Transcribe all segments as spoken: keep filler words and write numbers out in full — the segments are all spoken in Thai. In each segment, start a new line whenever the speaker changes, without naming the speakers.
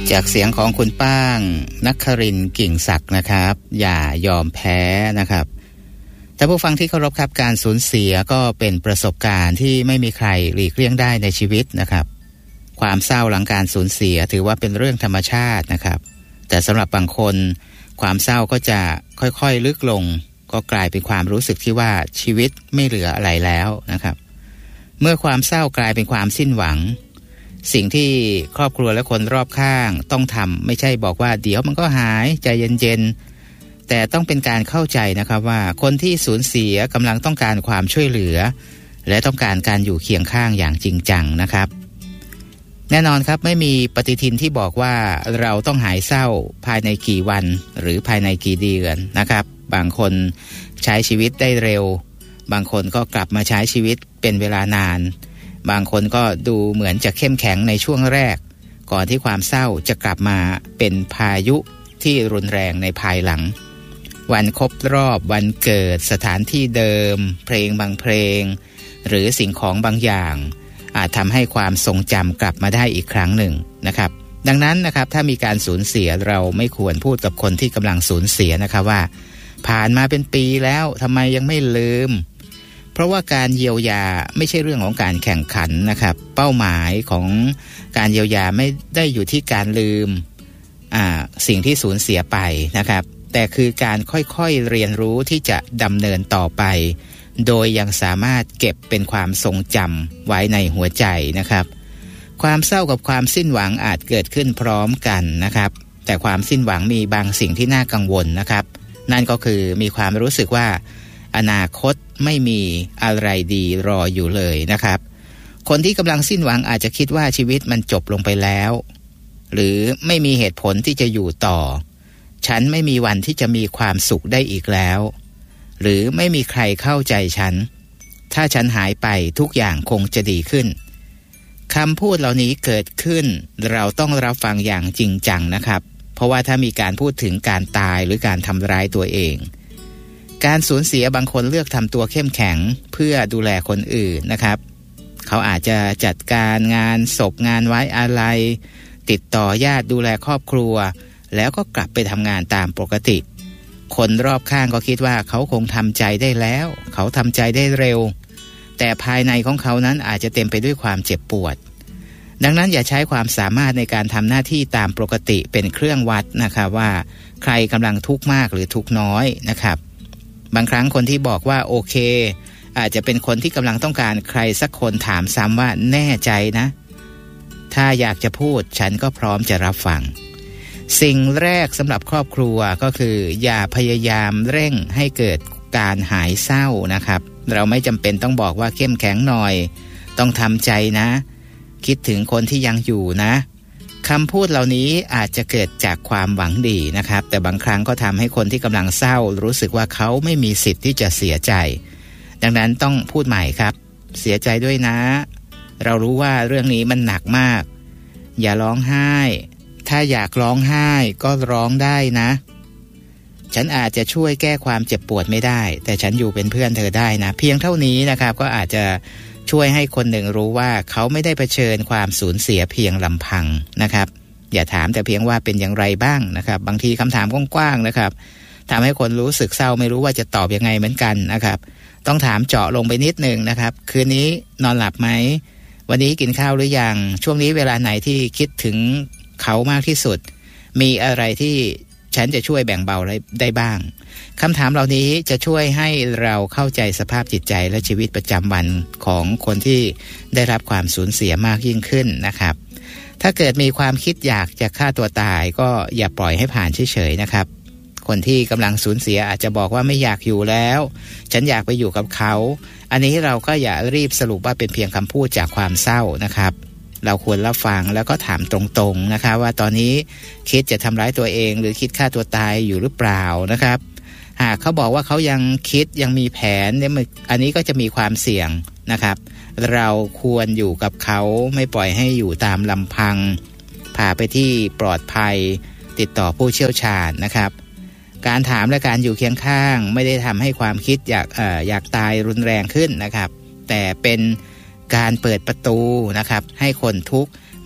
จากเสียงของคุณป้างนักครินทร์กิ่งศักดิ์นะครับอย่ายอมแพ้นะครับแต่ผู้ฟังที่เคารพครับการสูญเสียก็เป็นประสบการณ์ที่ไม่มีใครหลีกเลี่ยงได้ในชีวิตนะครับความเศร้าหลังการสูญเสียถือว่าเป็นเรื่องธรรมชาตินะครับแต่สำหรับบางคนความเศร้าก็จะค่อยๆลึกลงก็กลายเป็นความรู้สึกที่ว่าชีวิตไม่เหลืออะไรแล้วนะครับเมื่อความเศร้ากลายเป็นความสิ้นหวังสิ่งที่ครอบครัวและคนรอบข้างต้องทำไม่ใช่บอกว่าเดี๋ยวมันก็หายใจเย็นๆแต่ต้องเป็นการเข้าใจนะครับว่าคนที่สูญเสียกำลังต้องการความช่วยเหลือและต้องการการอยู่เคียงข้างอย่างจริงจังนะครับแน่นอนครับไม่มีปฏิทินที่บอกว่าเราต้องหายเศร้าภายในกี่วันหรือภายในกี่เดือนนะครับบางคนใช้ชีวิตได้เร็วบางคนก็กลับมาใช้ชีวิตเป็นเวลานานบางคนก็ดูเหมือนจะเข้มแข็งในช่วงแรกก่อนที่ความเศร้าจะกลับมาเป็นพายุที่รุนแรงในภายหลังวันครบรอบวันเกิดสถานที่เดิมเพลงบางเพลงหรือสิ่งของบางอย่างอาจทำให้ความทรงจำกลับมาได้อีกครั้งหนึ่งนะครับดังนั้นนะครับถ้ามีการสูญเสียเราไม่ควรพูดกับคนที่กำลังสูญเสียนะครับว่าผ่านมาเป็นปีแล้วทำไมยังไม่ลืมเพราะว่าการเยียวยาไม่ใช่เรื่องของการแข่งขันนะครับเป้าหมายของการเยียวยาไม่ได้อยู่ที่การลืมอ่าสิ่งที่สูญเสียไปนะครับแต่คือการค่อยๆเรียนรู้ที่จะดำเนินต่อไปโดยยังสามารถเก็บเป็นความทรงจำไว้ในหัวใจนะครับความเศร้ากับความสิ้นหวังอาจเกิดขึ้นพร้อมกันนะครับแต่ความสิ้นหวังมีบางสิ่งที่น่ากังวลนะครับนั่นก็คือมีความรู้สึกว่าอนาคตไม่มีอะไรดีรออยู่เลยนะครับคนที่กำลังสิ้นหวังอาจจะคิดว่าชีวิตมันจบลงไปแล้วหรือไม่มีเหตุผลที่จะอยู่ต่อฉันไม่มีวันที่จะมีความสุขได้อีกแล้วหรือไม่มีใครเข้าใจฉันถ้าฉันหายไปทุกอย่างคงจะดีขึ้นคำพูดเหล่านี้เกิดขึ้นเราต้องรับฟังอย่างจริงจังนะครับเพราะว่าถ้ามีการพูดถึงการตายหรือการทำร้ายตัวเองการสูญเสียบางคนเลือกทำตัวเข้มแข็งเพื่อดูแลคนอื่นนะครับเขาอาจจะจัดการงานศพงานไว้อาลัยติดต่อญาติดูแลครอบครัวแล้วก็กลับไปทำงานตามปกติคนรอบข้างก็คิดว่าเขาคงทำใจได้แล้วเขาทำใจได้เร็วแต่ภายในของเขานั้นอาจจะเต็มไปด้วยความเจ็บปวดดังนั้นอย่าใช้ความสามารถในการทำหน้าที่ตามปกติเป็นเครื่องวัดนะครับว่าใครกำลังทุกข์มากหรือทุกข์น้อยนะครับบางครั้งคนที่บอกว่าโอเคอาจจะเป็นคนที่กำลังต้องการใครสักคนถามซ้ำว่าแน่ใจนะถ้าอยากจะพูดฉันก็พร้อมจะรับฟังสิ่งแรกสำหรับครอบครัวก็คืออย่าพยายามเร่งให้เกิดการหายเศร้านะครับเราไม่จำเป็นต้องบอกว่าเข้มแข็งหน่อยต้องทำใจนะคิดถึงคนที่ยังอยู่นะคำพูดเหล่านี้อาจจะเกิดจากความหวังดีนะครับแต่บางครั้งก็ทำให้คนที่กำลังเศร้ารู้สึกว่าเขาไม่มีสิทธิ์ที่จะเสียใจดังนั้นต้องพูดใหม่ครับเสียใจด้วยนะเรารู้ว่าเรื่องนี้มันหนักมากอย่าร้องไห้ถ้าอยากร้องไห้ก็ร้องได้นะฉันอาจจะช่วยแก้ความเจ็บปวดไม่ได้แต่ฉันอยู่เป็นเพื่อนเธอได้นะเพียงเท่านี้นะครับก็อาจจะช่วยให้คนหนึ่งรู้ว่าเขาไม่ได้เผชิญความสูญเสียเพียงลำพังนะครับอย่าถามแต่เพียงว่าเป็นอย่างไรบ้างนะครับบางทีคำถามกว้างๆนะครับทำให้คนรู้สึกเศร้าไม่รู้ว่าจะตอบยังไงเหมือนกันนะครับต้องถามเจาะลงไปนิดนึงนะครับคืนนี้นอนหลับไหมวันนี้กินข้าวหรือยังช่วงนี้เวลาไหนที่คิดถึงเขามากที่สุดมีอะไรที่ฉันจะช่วยแบ่งเบาได้บ้างคำถามเหล่านี้จะช่วยให้เราเข้าใจสภาพจิตใจและชีวิตประจำวันของคนที่ได้รับความสูญเสียมากยิ่งขึ้นนะครับถ้าเกิดมีความคิดอยากจะฆ่าตัวตายก็อย่าปล่อยให้ผ่านเฉยๆนะครับคนที่กำลังสูญเสียอาจจะบอกว่าไม่อยากอยู่แล้วฉันอยากไปอยู่กับเขาอันนี้เราก็อย่ารีบสรุปว่าเป็นเพียงคำพูดจากความเศร้านะครับเราควรรับฟังแล้วก็ถามตรงๆนะคะว่าตอนนี้คิดจะทำร้ายตัวเองหรือคิดฆ่าตัวตายอยู่หรือเปล่านะครับหากเขาบอกว่าเขายังคิดยังมีแผนเนี่ยอันนี้ก็จะมีความเสี่ยงนะครับเราควรอยู่กับเขาไม่ปล่อยให้อยู่ตามลำพังพาไปที่ปลอดภัยติดต่อผู้เชี่ยวชาญนะครับการถามและการอยู่เคียงข้างไม่ได้ทำให้ความคิดอยากเอ่ออยากตายรุนแรงขึ้นนะครับแต่เป็นการเปิดประตูนะครับให้คนทุกข์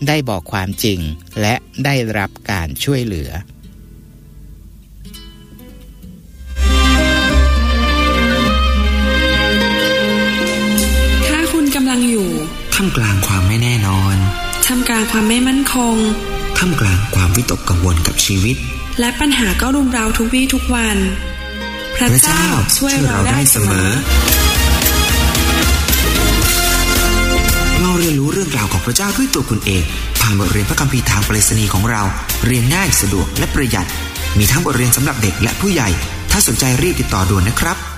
ได้บอกความจริงและได้รับการช่วยเหลือ
ถ้าคุณกำลังอยู่
ท่ามกลางความไม่แน่นอน
ท่ามกลางความไม่มั่นคง
ท่ามกลางความวิตกกังวลกับชีวิต
และปัญหาก็รุมเร้าทุกวี่ทุกวันพระเจ้าช่วยเราได้เสมอ
เราเรียนรู้เรื่องราวของพระเจ้าด้วยตัวคุณเองผ่านบทเรียนพระคัมภีร์ทางไปรษณีย์ของเราเรียนง่ายสะดวกและประหยัดมีทั้งบทเรียนสำหรับเด็กและผู้ใหญ่ถ้าสนใจรีบติดต่อด่วนนะครับ